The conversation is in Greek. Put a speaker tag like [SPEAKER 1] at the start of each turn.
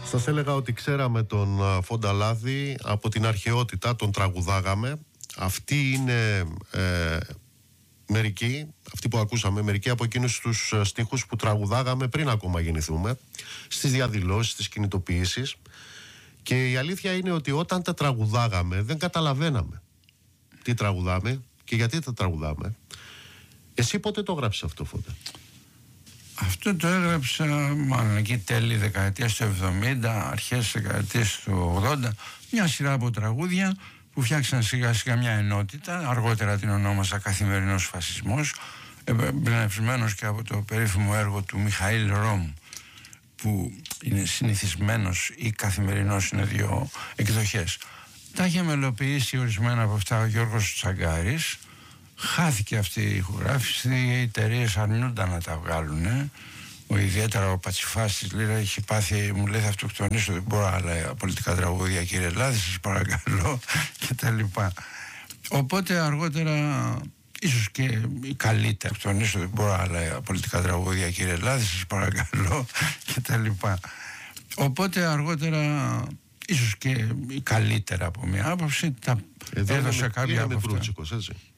[SPEAKER 1] Σας έλεγα ότι ξέραμε τον Φονταλάδη από την αρχαιότητα, τον τραγουδάγαμε. Αυτοί είναι μερικοί, αυτοί που ακούσαμε, μερικοί από εκείνους τους στίχους που τραγουδάγαμε πριν ακόμα γεννηθούμε, στις διαδηλώσεις, στις κινητοποιήσεις. Και η αλήθεια είναι ότι όταν τα τραγουδάγαμε δεν καταλαβαίναμε τι τραγουδάμε και γιατί τα τραγουδάμε. Εσύ πότε το έγραψες αυτό, Φόντα?
[SPEAKER 2] Αυτό το έγραψα μάλλον εκεί τέλη δεκαετίας του 70, αρχές δεκαετίας του 80, μια σειρά από τραγούδια που φτιάξαν σιγά σιγά μια ενότητα. Αργότερα την ονόμασα Καθημερινός Φασισμός, εμπνευσμένος και από το περίφημο έργο του Μιχαήλ Ρόμ, που είναι συνηθισμένος ή καθημερινός, είναι δύο εκδοχές. Τα είχε μελοποιήσει ορισμένα από αυτά ο Γιώργος Τσαγκάρης. Χάθηκε αυτή η ηχογράφηση, οι εταιρείες αρνούνταν να τα βγάλουν. Ιδιαίτερα ο Πατσιφάς της Λύρα είχε πάθει, μου λέει, θα αυτοκτονήσω, δεν μπορώ άλλα πολιτικά τραγούδια, κύριε Λάδη, σας παρακαλώ, και τα λοιπά. Οπότε αργότερα, ίσως και η καλύτερα, αυτοκτονήσω, δεν μπορώ άλλα πολιτικά τραγούδια, κύριε Λάδη, σας παρακαλώ, και τα λοιπά. Οπότε αργότερα, ίσως και η καλύτερα από μια άποψη, τα έδωσα κάποια από αυτά.
[SPEAKER 1] Μπρούτσικος, έτσι.